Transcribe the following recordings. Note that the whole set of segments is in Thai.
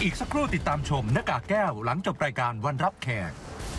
อีกสักครู่ติดตามชมหน้ากากแก้วหลังจบรายการวันรับแขก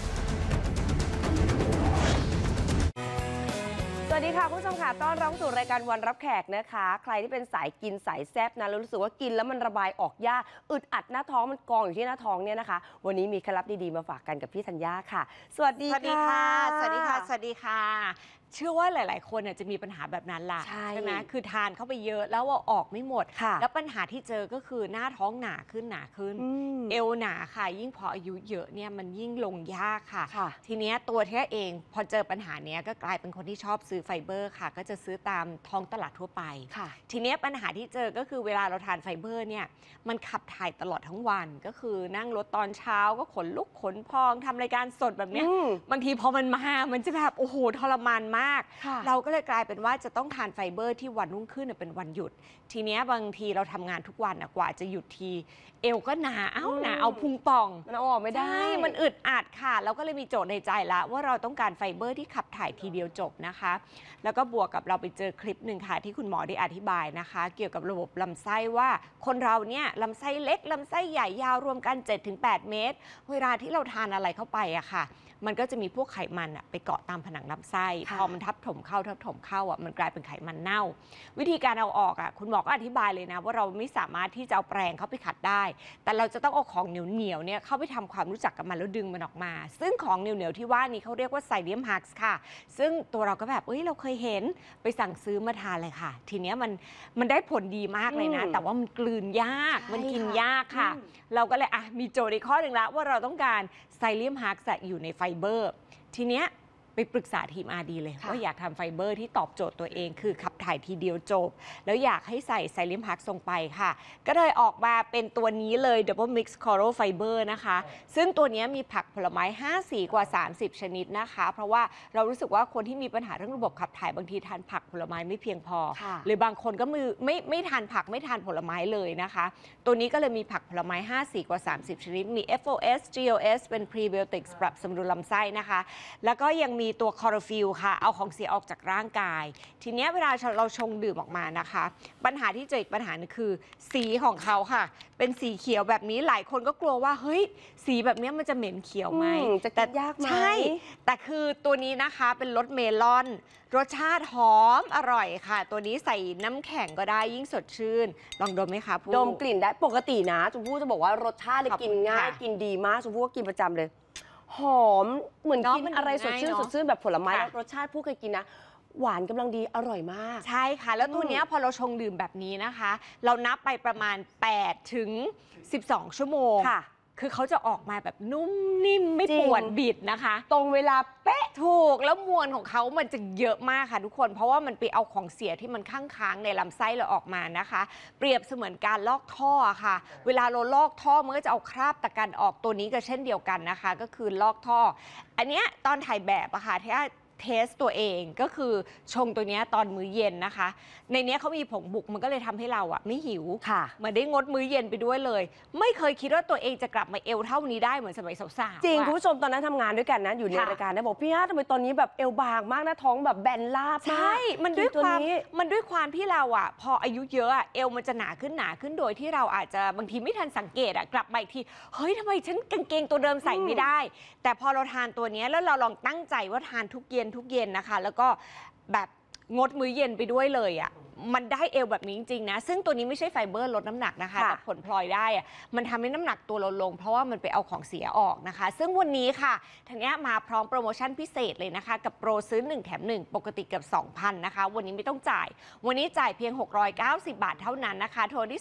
สวัสดีค่ะคุณผู้ชมค่ะต้อนรับสู่รายการวันรับแขกนะคะใครที่เป็นสายกินสายแซ่บนะแล้วรู้สึกว่ากินแล้วมันระบายออกยากอึดอัดหน้าท้องมันกองอยู่ที่หน้าท้องเนี่ยนะคะวันนี้มีเคล็ดลับดีๆมาฝากกันกับพี่ธัญญาค่ะสวัสดีค่ะสวัสดีค่ะสวัสดีค่ะเชื่อว่าหลายๆคนจะมีปัญหาแบบนั้นล่ะใช่ไหมคือทานเข้าไปเยอะแล้วว่าออกไม่หมดแล้วปัญหาที่เจอก็คือหน้าท้องหนาขึ้นเอวหนาค่ะยิ่งพออายุเยอะเนี่ยมันยิ่งลงยากค่ะทีนี้ตัวเธอเองพอเจอปัญหาเนี้ยก็กลายเป็นคนที่ชอบซื้อไฟเบอร์ค่ะก็จะซื้อตามท้องตลาดทั่วไปทีนี้ปัญหาที่เจอก็คือเวลาเราทานไฟเบอร์เนี่ยมันขับถ่ายตลอดทั้งวันก็คือนั่งรถตอนเช้าก็ขนลุกขนพองทำรายการสดแบบเนี้ยบางทีพอมันจะแบบโอ้โหทรมานมากเราก็เลยกลายเป็นว่าจะต้องทานไฟเบอร์ที่วันรุ่งขึ้นเป็นวันหยุดทีนี้บางทีเราทำงานทุกวันกว่าจะหยุดทีเอวก็หนาเอาพุงป่องมันเอาออกไม่ได้มันอึดอัดค่ะเราก็เลยมีโจทย์ในใจละว่าเราต้องการไฟเบอร์ที่ขับถ่ายทีเดียวจบนะคะแล้วก็บวกกับเราไปเจอคลิปหนึ่งค่ะที่คุณหมอได้อธิบายนะคะเกี่ยวกับระบบลำไส้ว่าคนเราเนี่ยลำไส้เล็กลำไส้ใหญ่ยาวรวมกัน 7-8 เมตรเวลาที่เราทานอะไรเข้าไปค่ะมันก็จะมีพวกไขมันไปเกาะตามผนังลำไส้พอมันทับถมเข้ามันกลายเป็นไขมันเน่าวิธีการเอาออกคุณหมอก็อธิบายเลยนะว่าเราไม่สามารถที่จะเอาแปรงเข้าไปขัดได้แต่เราจะต้องเอาของเหนียวเนี่ยเข้าไปทำความรู้จักกับมันแล้วดึงมันออกมาซึ่งของเหนียวที่ว่านี้เขาเรียกว่าไซเลียมฮักส์ค่ะซึ่งตัวเราก็แบบเราเคยเห็นไปสั่งซื้อมาทานเลยค่ะทีนี้มันได้ผลดีมากเลยนะแต่ว่ามันกลืนยากมันกินยากค่ะเราก็เลยมีโจทย์อีกข้อหนึ่งแล้วว่าเราต้องการไซเลียมฮักส์อยู่ในไฟเบอร์ทีเนี้ยไปปรึกษาทีม R&D เลยว่าอยากทำไฟเบอร์ที่ตอบโจทย์ตัวเองคือขับถ่ายทีเดียวจบแล้วอยากให้ใส่ไซเลียมฮักส์ลงไปค่ะก็เลยออกมาเป็นตัวนี้เลย Double Mix Coral Fiber นะคะซึ่งตัวนี้มีผักผลไม้5สีกว่า30ชนิดนะคะเพราะว่าเรารู้สึกว่าคนที่มีปัญหาเรื่องระบบขับถ่ายบางทีทานผักผลไม้ไม่เพียงพอหรือบางคนก็ไม่ทานผักไม่ทานผลไม้เลยนะคะตัวนี้ก็เลยมีผักผลไม้5สีกว่า30ชนิดมี FOS GOS เป็น Prebiotics ปรับสมดุลลำไส้นะคะแล้วก็ยังมีตัวคลอโรฟิลล์ค่ะเอาของเสียออกจากร่างกายทีนี้เวลาเราชงดื่มออกมานะคะปัญหาที่เจออีกปัญหานึงคือสีของเขาค่ะเป็นสีเขียวแบบนี้หลายคนก็กลัวว่าเฮ้ยสีแบบนี้มันจะเหม็นเขียวไหมจะกินยากไหมใช่แต่คือตัวนี้นะคะเป็นรสเมลอนรสชาติหอมอร่อยค่ะตัวนี้ใส่น้ำแข็งก็ได้ยิ่งสดชื่นลองดมไหมคะดมกลิ่นได้ปกตินะชมพู่จะบอกว่ารสชาติกินง่ายกินดีมากชมพู่ก็กินประจำเลยหอมเหมือนกินอะไรสดชื่นแบบผลไม้รสชาติผู้เคยกินนะหวานกำลังดีอร่อยมากใช่ค่ะแล้วตัวนี้พอเราชงดื่มแบบนี้นะคะเรานับไปประมาณ8 ถึง 12 ชั่วโมงคือเขาจะออกมาแบบนุ่มนิ่มไม่ปวดบิดนะคะตรงเวลาเป๊ะถูกแล้วมวลของเขามันจะเยอะมากค่ะทุกคนเพราะว่ามันไปเอาของเสียที่มันค้างในลำไส้เราออกมานะคะเปรียบเสมือนการลอกท่อค่ะเวลาเราลอกท่อมันก็จะเอาคราบตะกันออกตัวนี้ก็เช่นเดียวกันนะคะก็คือลอกท่ออันเนี้ยตอนถ่ายแบบค่ะที่เทสตัวเองก็คือชงตัวนี้ตอนมื้อเย็นนะคะในนี้เขามีผงบุกมันก็เลยทำให้เราไม่หิวเหมือนได้งดมื้อเย็นไปด้วยเลยไม่เคยคิดว่าตัวเองจะกลับมาเอวเท่านี้ได้เหมือนสมัยสาวๆจริงคุณผู้ชมตอนนั้นทำงานด้วยกันนะอยู่ในรายการนะบอกพี่ฮะทำไมตอนนี้แบบเอวบางมากนะท้องแบบแบนลาบใช่มันด้วยความที่เราพออายุเยอะเอวมันจะหนาขึ้นโดยที่เราอาจจะบางทีไม่ทันสังเกตกลับมาอีกทีเฮ้ยทำไมฉันกางเกงตัวเดิมใส่ไม่ได้แต่พอเราทานตัวนี้แล้วเราลองตั้งใจว่าทานทุกเย็นนะคะแล้วก็แบบงดมื้อเย็นไปด้วยเลยมันได้เอวแบบนี้จริงๆนะซึ่งตัวนี้ไม่ใช่ไฟเบอร์ลดน้ำหนักนะคะแต่ผลพลอยได้มันทำให้น้ำหนักตัวเราลงเพราะว่ามันไปเอาของเสียออกนะคะซึ่งวันนี้ค่ะทันนี้มาพร้อมโปรโมชั่นพิเศษเลยนะคะกับโปรซื้อ1แถม1ปกติเกือบ 2,000 นะคะวันนี้ไม่ต้องจ่ายวันนี้จ่ายเพียง690 บาทเท่านั้นนะคะโทรที่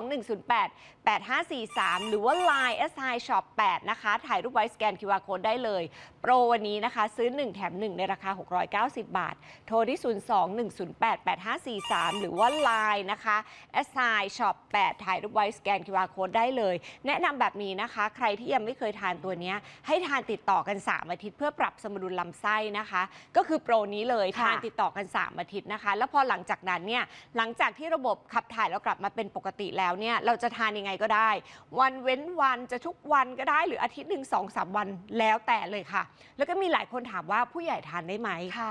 02-108-8543หรือว่า Line SI Shop 8นะคะถ่ายรูปไว้สแกน QR Code ได้เลยโปรวันนี้นะคะซื้อ1แถม1ในราคา690 บาทโทรที่02-108-8543หรือว่า Line นะคะ SI Shop 8ถ่ายรูปไว้สแกน QR Code ได้เลยแนะนำแบบนี้นะคะใครที่ยังไม่เคยทานตัวนี้ให้ทานติดต่อกัน3อาทิตย์เพื่อปรับสมดุลลำไส้นะคะก็คือโปรนี้เลยทานติดต่อกัน3อาทิตย์นะคะแล้วพอหลังจากนั้นเนี่ยหลังจากที่ระบบขับถ่ายเรากลับมาเป็นปกติแล้วเนี่ยเราจะทานยังไงก็ได้วันเว้นวันจะทุกวันก็ได้หรืออาทิตย์หนึ่ง 2-3 วันแล้วแต่เลยค่ะแล้วก็มีหลายคนถามว่าผู้ใหญ่ทานได้ไหม